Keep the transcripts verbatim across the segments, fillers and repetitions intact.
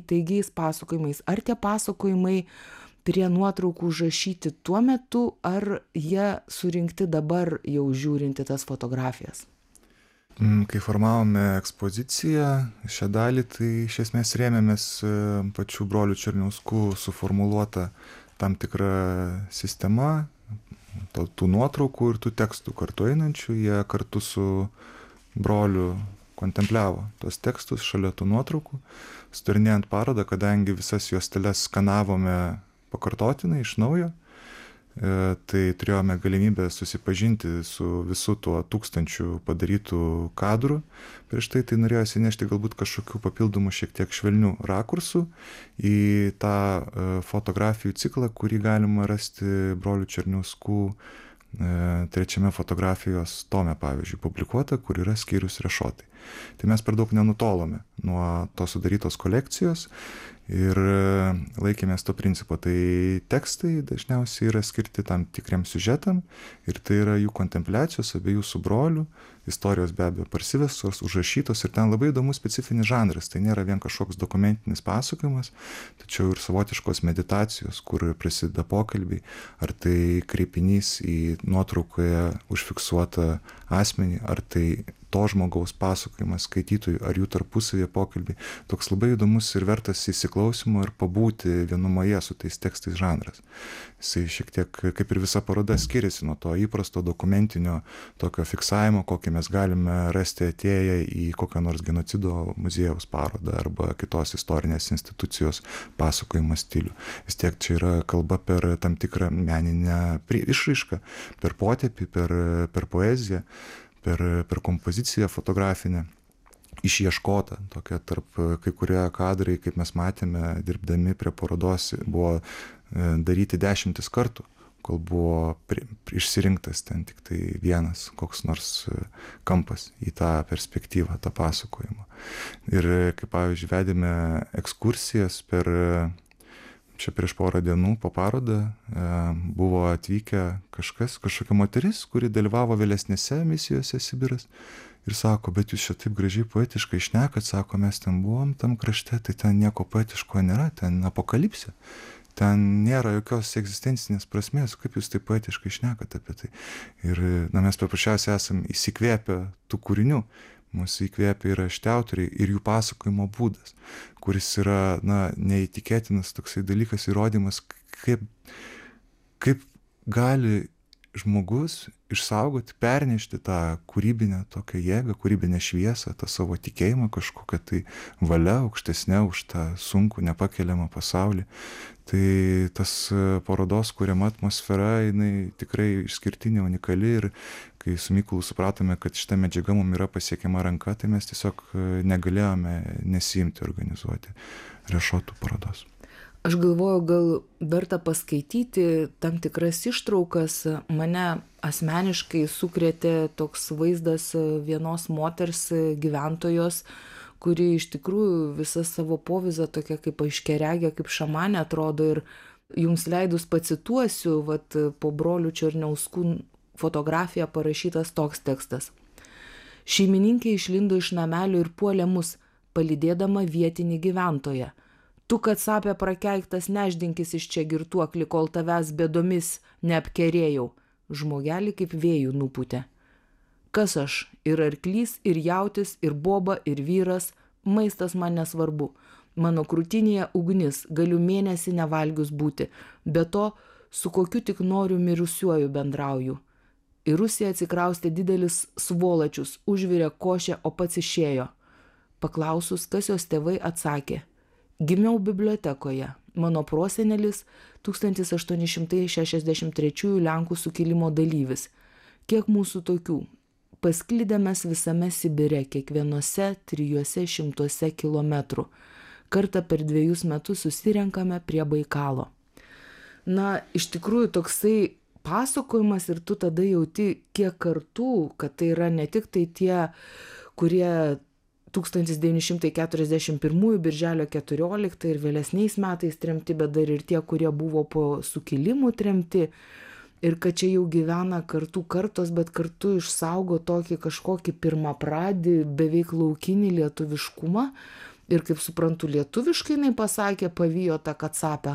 įtaigiais pasakojimais. Ar tie pasakojimai prie nuotraukų užrašyti tuo metu, ar jie surinkti dabar jau žiūrinti tas fotografijas? Kai formavome ekspoziciją, šią dalį, tai iš esmės rėmėmės pačių brolių Černiauskų suformuluota tam tikra sistema, tų nuotraukų ir tų tekstų kartu einančių. Jie kartu su broliu kontempliavo tos tekstus šalia tų nuotraukų, sudarinėjant parodą, kadangi visas juosteles skanavome pakartotinai iš naujo. Tai turėjome galimybę susipažinti su visu tuo tūkstančiu padarytų kadrų. Prieš tai tai norėjosi nešti galbūt kažkokių papildomų šiek tiek švelnių rakursų į tą fotografijų ciklą, kurį galima rasti brolių Černiauskų trečiame fotografijos tome, pavyzdžiui, publikuota, kur yra skyrius Rešotai. Tai mes per daug nenutolome nuo tos sudarytos kolekcijos ir laikėmės to principo. Tai tekstai dažniausiai yra skirti tam tikriam siužetam ir tai yra jų kontempliacijos, abiejų su broliu, istorijos be abejo parsivestos, užrašytos ir ten labai įdomus specifinis žanras. Tai nėra vien kažkoks dokumentinis pasakojimas, tačiau ir savotiškos meditacijos, kur prasideda pokalbiai, ar tai kreipinys į nuotraukoje užfiksuotą asmenį, ar tai to žmogaus pasakojimas skaitytojui, ar jų tarpusavėje pokalbiai. Toks labai įdomus ir vertas įsiklausimo ir pabūti vienumoje su tais tekstais žanras. Jisai šiek tiek, kaip ir visa paroda, skiriasi nuo to įprasto dokumentinio tokio fiksavimo, kokį mes galime rasti atėję į kokią nors genocido muziejaus parodą arba kitos istorinės institucijos pasakojimo stilių. Vis tiek čia yra kalba per tam tikrą meninę išraišką, per potėpį, per, per poeziją, per, per kompoziciją fotografinę, išieškota, tokia tarp kai kurie kadrai, kaip mes matėme, dirbdami prie parodos, buvo daryti dešimtis kartų, kol buvo pri, išsirinktas ten tik tai vienas koks nors kampas į tą perspektyvą, tą pasakojimą. Ir kaip pavyzdžiui, vedėme ekskursijas per, čia prieš porą dienų po parodą, buvo atvykę kažkas, kažkokia moteris, kuri dalyvavo vėlesnėse misijose Sibiras. Ir sako, bet jūs čia taip gražiai poetiškai šnekat, sako, mes ten buvom tam krašte, tai ten nieko poetiško nėra, ten apokalipsė. Ten nėra jokios egzistencinės prasmės, kaip jūs taip poetiškai šnekat apie tai. Ir na, mes paprasčiausiai esam įsikvėpę tų kūrinių. Mūsų įkvėpia yra šitie autoriai ir jų pasakojimo būdas, kuris yra, na, neįtikėtinas toksai dalykas, įrodymas, kaip, kaip gali žmogus išsaugoti, pernešti tą kūrybinę tokią jėgą, kūrybinę šviesą, tą savo tikėjimą kažkokią tai valia aukštesnė už tą sunkų, nepakeliamą pasaulį. Tai tas parodos kuriama atmosfera, jinai tikrai išskirtinė, unikali ir kai su Mykolu supratome, kad šita medžiaga mums yra pasiekiama ranka, tai mes tiesiog negalėjome nesiimti organizuoti Rešotų parodos. Aš galvoju, gal verta paskaityti tam tikras ištraukas. Mane asmeniškai sukrėtė toks vaizdas vienos moters gyventojos, kuri iš tikrųjų visą savo povyzą tokia kaip aiškiaregė, kaip šamanė atrodo. Ir jums leidus pacituosiu, vat, po brolių Černiauskų fotografiją parašytas toks tekstas. Šeimininkė išlindo iš namelio ir puolė mus, palydėdama vietinį gyventoją. Tu, kad sapė prakeiktas, neždinkis iš čia girtuoklį, kol tavęs bėdomis neapkerėjau. Žmogelį kaip vėjų nupūtė. Kas aš? Ir arklys, ir jautis, ir boba, ir vyras. Maistas man nesvarbu. Mano krūtinėje ugnis, galiu mėnesį nevalgius būti. Be to, su kokiu tik noriu mirusiuoju bendrauju. Į Rusiją atsikraustė didelis svolačius, užvirė košę, o pats išėjo. Paklausus, kas jos tėvai, atsakė. Gimiau bibliotekoje. Mano prosenelis tūkstantis aštuoni šimtai šešiasdešimt trečiųjų Lenkų sukilimo dalyvis. Kiek mūsų tokių? Pasklidę mes visame Sibire, kiekvienose trijuose šimtuose kilometrų. Kartą per dviejus metus susirenkame prie Baikalo. Na, iš tikrųjų toksai pasakojimas ir tu tada jauti kiek kartų, kad tai yra ne tik tai tie, kurie tūkstantis devyni šimtai keturiasdešimt pirmųjų birželio keturioliktą ir vėlesniais metais tremti, bet dar ir tie, kurie buvo po sukilimų tremti. Ir kad čia jau gyvena kartų kartos, bet kartu išsaugo tokį kažkokį pirmapradį, beveik laukinį lietuviškumą. Ir kaip suprantu, lietuviškai jinai pasakė pavijo tą kacapę.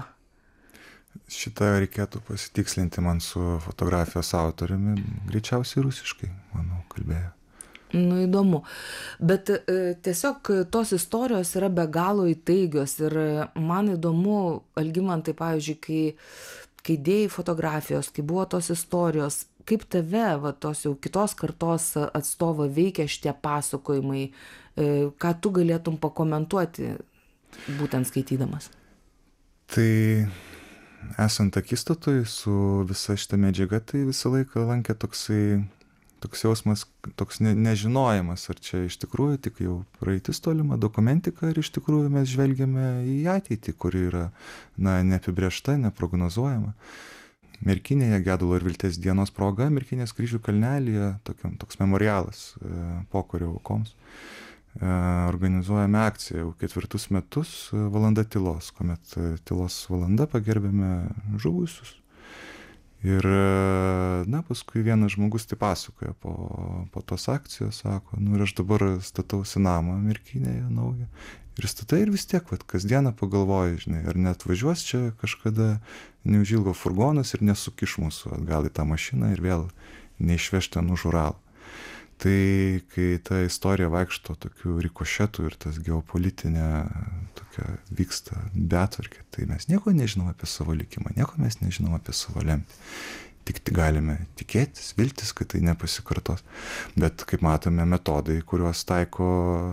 Šitą reikėtų pasitikslinti man su fotografijos autoriumi, greičiausiai rusiškai, manau, kalbėjo. Nu, įdomu. Bet e, tiesiog tos istorijos yra be galo įtaigios ir man įdomu, Algimantai, pavyzdžiui, kai, kai dėjai fotografijos, kai buvo tos istorijos, kaip tave, va, tos jau kitos kartos atstovą veikia šitie pasakojimai, e, ką tu galėtum pakomentuoti, būtent skaitydamas? Tai esant akistatui su visa šita medžiaga, tai visą laiką lankė toksai toks jausmas, toks ne, nežinojimas, ar čia iš tikrųjų tik jau praeitis tolima dokumentika, ar iš tikrųjų mes žvelgiame į ateitį, kuri yra, na, neapibrėžta, neprognozuojama. Merkinėje Gedulo ir vilties dienos proga, Merkinės kryžių kalnelyje, tokiam, toks memorialas e, pokario aukoms, e, organizuojame akciją jau ketvirtus metus, e, valanda tylos, kuomet e, tylos valanda pagerbėme žuvusius. Ir, na, paskui vienas žmogus tai pasakoja po, po tos akcijos, sako, nu ir aš dabar statausi namą Merkinėje naują. Ir statai ir vis tiek, vat, kasdieną pagalvoju, žinai, ar net važiuos čia kažkada neužilgo furgonas ir nesukiš mūsų atgal į tą mašiną ir vėl neišveš ten už Uralo. Tai kai ta istorija vaikšto tokių rikošetų ir tas geopolitinė tokia vyksta betvarkė, tai mes nieko nežinom apie savo likimą, nieko mes nežinom apie savo lemtį. Tik tik galime tikėtis, viltis, kad tai nepasikartos. Bet kaip matome, metodai, kuriuos taiko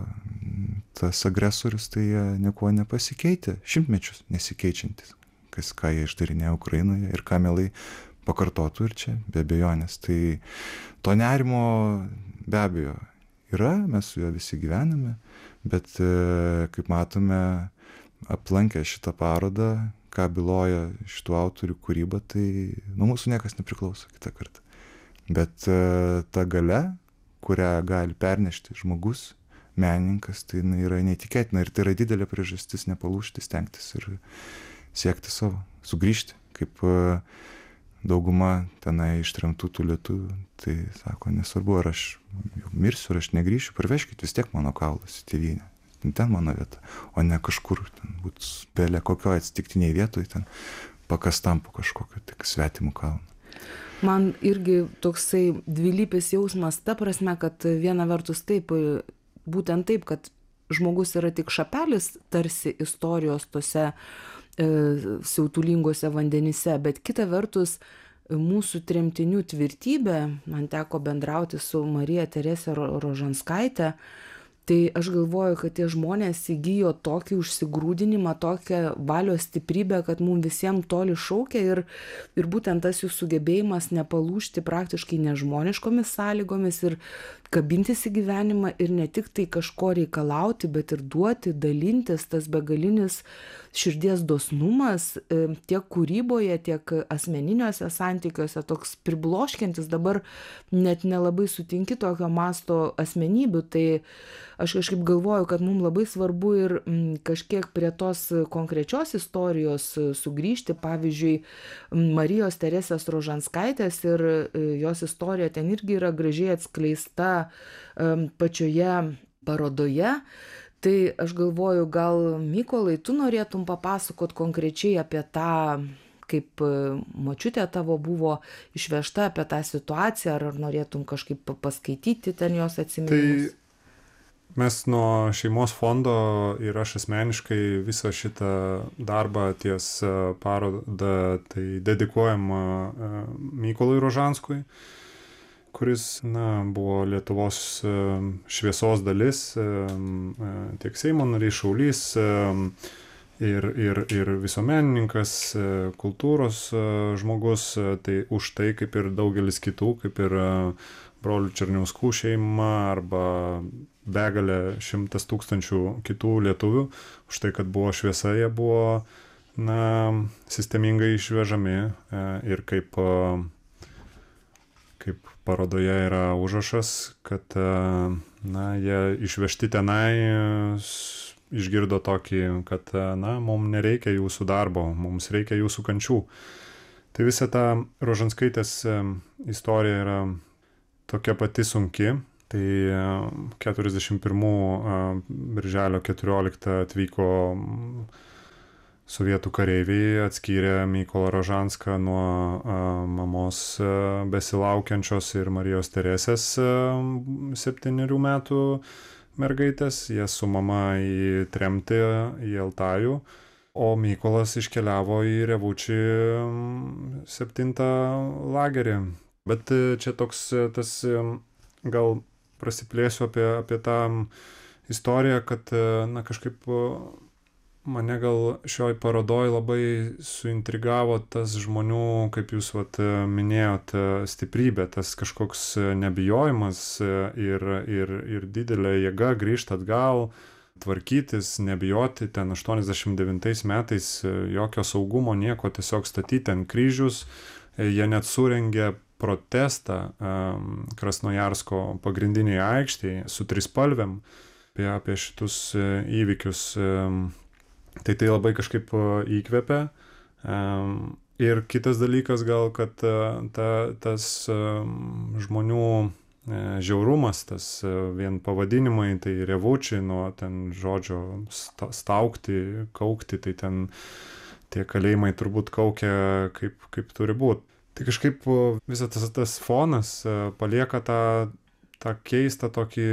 tas agresorius, tai jie niekuo nepasikeitė, šimtmečius nesikeičiantis, kas ką jie išdarinėjo Ukrainoje ir ką mielai pakartotų ir čia, be abejonės. Tai to nerimo be abejo yra, mes su juo visi gyvename, bet kaip matome, aplankę šitą parodą, ką byloja šitų autorių kūryba, tai nuo mūsų niekas nepriklauso kitą kartą. Bet ta galia, kurią gali pernešti žmogus, menininkas, tai yra neįtikėtina ir tai yra didelė priežastis nepalūžti, stengtis ir siekti savo, sugrįžti, kaip dauguma tenai ištremtų tų lietuvių, tai sako, nesvarbu, ar aš mirsiu, ar aš negrįšiu, parvežkit vis tiek mano kaulas į tėvynę. Ten mano vieta, o ne kažkur, ten būt belė kokio atsitiktiniai vietoj, ten pakastam po kažkokio tik svetimų kalnų. Man irgi toksai dvilypis jausmas, ta prasme, kad viena vertus taip, būtent taip, kad žmogus yra tik šapelis tarsi istorijos tose siautulingose vandenyse, bet kita vertus mūsų tremtinių tvirtybė, man teko bendrauti su Marija Teresė Rožanskaitė, tai aš galvoju, kad tie žmonės įgijo tokį užsigrūdinimą, tokią valios stiprybę, kad mums visiems toli šaukia ir, ir būtent tas jų sugebėjimas nepalūžti praktiškai nežmoniškomis sąlygomis ir kabintis į gyvenimą ir ne tik tai kažko reikalauti, bet ir duoti, dalintis, tas begalinis širdies dosnumas tiek kūryboje, tiek asmeniniuose santykiuose, toks pribloškiantis, dabar net nelabai sutinki tokio masto asmenybių, tai aš kažkaip galvoju, kad mums labai svarbu ir kažkiek prie tos konkrečios istorijos sugrįžti, pavyzdžiui, Marijos Teresės Rožanskaitės ir jos istorija ten irgi yra gražiai atskleista pačioje parodoje. Tai aš galvoju, gal Mykolai, tu norėtum papasakot konkrečiai apie tą, kaip močiutė tavo buvo išvežta, apie tą situaciją, ar norėtum kažkaip paskaityti ten jos atsiminimus? Tai mes nuo šeimos fondo ir aš asmeniškai visą šitą darbą ties parodą tai dedikuojam Mykolui Rožanskui, kuris, na, buvo Lietuvos šviesos dalis, tiek Seimo narys, šaulys ir, ir, ir visuomenininkas, kultūros žmogus, tai už tai, kaip ir daugelis kitų, kaip ir brolių Černiauskų šeima arba begalė šimtas tūkstančių kitų lietuvių, už tai, kad buvo šviesa, jie buvo, na, sistemingai išvežami ir kaip kaip parodoje yra užrašas, kad, na, jie išvežti tenai išgirdo tokį, kad, na, mums nereikia jūsų darbo, mums reikia jūsų kančių. Tai visa ta Rožanskaitės istorija yra tokia pati sunki, Tai keturiasdešimt pirmų birželio keturioliktą atvyko sovietų kareiviai, atskyrė Mykolą Rožanską nuo mamos besilaukiančios ir Marijos Teresės septynerių metų mergaitės. Jie su mama į tremtį, į Altajų, o Mykolas iškeliavo į Revučį septintą lagerį. Bet čia toks tas, gal prasiplėsiu apie, apie tą istoriją, kad na, kažkaip mane gal šioj parodoj labai suintrigavo tas žmonių, kaip jūs vat, minėjot, stiprybė, tas kažkoks nebijojimas ir, ir, ir didelė jėga grįžti atgal, tvarkytis, nebijoti. Ten aštuoniasdešimt devintais metais jokio saugumo, nieko, tiesiog statyti ant kryžius. Jie net surengė protestą um, Krasnojarsko pagrindinėje aikštėje su trispalvėm apie, apie šitus įvykius. Um, tai tai labai kažkaip įkvepia. Um, ir kitas dalykas gal, kad uh, ta, tas um, žmonių uh, žiaurumas, tas uh, vien pavadinimai, tai Revučiai, nuo ten žodžio sta, staukti, kaukti, tai ten tie kalėjimai turbūt kaukia kaip, kaip turi būti. Tai kažkaip visas tas, tas fonas palieka tą, tą keistą tokį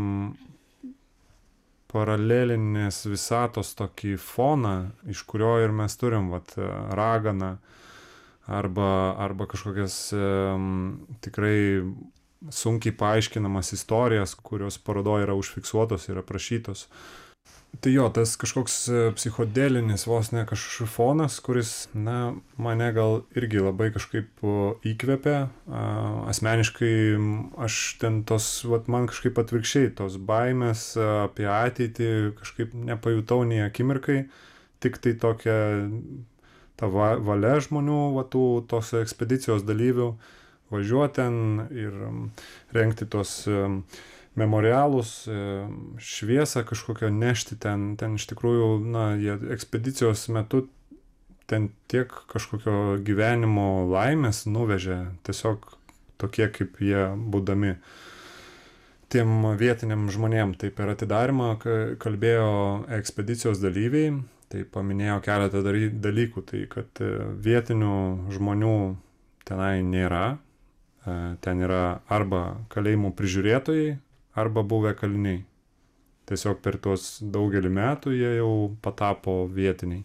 paralelinės visatos tokį foną, iš kurio ir mes turim vat, raganą arba, arba kažkokias um, tikrai sunkiai paaiškinamas istorijas, kurios parodoje yra užfiksuotos ir aprašytos. Tai jo, tas kažkoks psichodelinis vos ne kažkoks fonas, kuris, na, mane gal irgi labai kažkaip įkvepia. Asmeniškai aš ten tos, vat, man kažkaip atvirkščiai, tos baimės apie ateitį kažkaip nepajutau nei akimirkai, tik tai tokia ta va, valia žmonių, va, tų, tos ekspedicijos dalyvių, važiuoti ten ir rengti tos memorialus, šviesą kažkokią nešti ten, ten iš tikrųjų, na, jie ekspedicijos metu ten tiek kažkokio gyvenimo laimės nuvežė, tiesiog tokie kaip jie būdami. Tiem vietiniam žmonėm tai per atidarymą kalbėjo ekspedicijos dalyviai, tai paminėjo keletą dalykų, tai kad vietinių žmonių tenai nėra, ten yra arba kalėjimų prižiūrėtojai, arba buvę kaliniai. Tiesiog per tuos daugelį metų jie jau patapo vietiniai.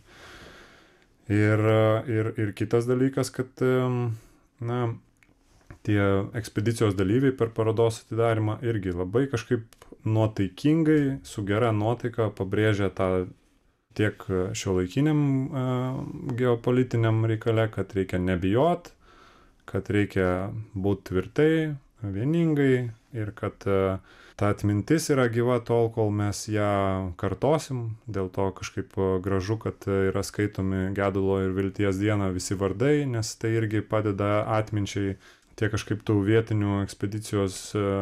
Ir, ir, ir kitas dalykas, kad na, tie ekspedicijos dalyviai per parodos atidarymą irgi labai kažkaip nuotaikingai, su gera nuotaika pabrėžia tą tiek šiuolaikiniam geopolitiniam reikale, kad reikia nebijot, kad reikia būti tvirtai, vieningai ir kad ta atmintis yra gyva tol, kol mes ją kartosim. Dėl to kažkaip gražu, kad yra skaitomi gedulo ir vilties dieną visi vardai, nes tai irgi padeda atminčiai tiek kažkaip tų vietinių ekspedicijos,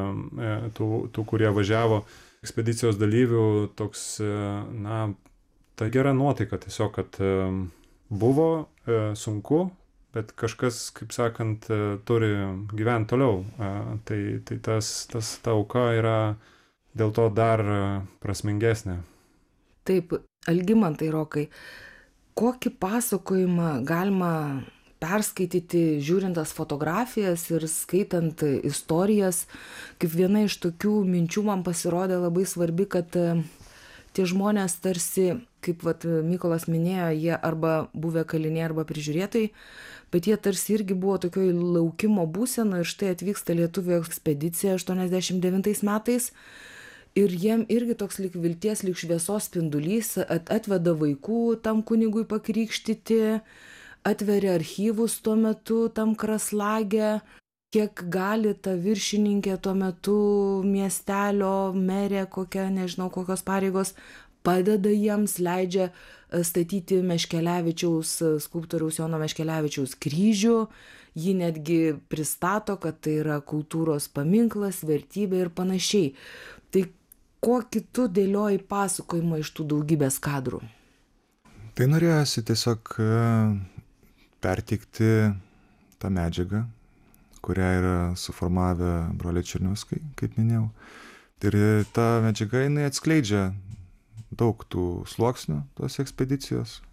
tų, tų kurie važiavo, ekspedicijos dalyvių toks, na, ta gera nuotaika tiesiog, kad buvo sunku, bet kažkas, kaip sakant, turi gyventi toliau. Tai, tai tas, tas ta auka yra dėl to dar prasmingesnė. Taip, Algimantai Rokai, kokį pasakojimą galima perskaityti, žiūrint tas fotografijas ir skaitant istorijas, kaip viena iš tokių minčių man pasirodė labai svarbi, kad tie žmonės tarsi, kaip vat Mykolas minėjo, jie arba buvę kaliniai, arba prižiūrėtojai, bet jie tarsi irgi buvo tokioj laukimo būseno ir štai atvyksta lietuvių ekspedicija aštuoniasdešimt devintais metais ir jiem irgi toks lyg vilties, lyg šviesos spindulys, at, atveda vaikų tam kunigui pakrikštyti, atveria archyvus tuo metu tam Kraslage, kiek gali ta viršininkė tuo metu miestelio merė, kokia, nežinau, kokios pareigos, padeda jiems, leidžia statyti Meškelevičiaus, skulptoriaus Jono Meškelevičiaus kryžių, jį netgi pristato, kad tai yra kultūros paminklas, vertybė ir panašiai. Tai kokį tu dėlioji pasakojimą iš tų daugybės kadrų? Tai norėjosi tiesiog perteikti tą medžiagą, kurią yra suformavę broliai Černiauskai, kaip minėjau. Ir ta medžiaga, jinai atskleidžia daug tų sluoksnių tos ekspedicijos.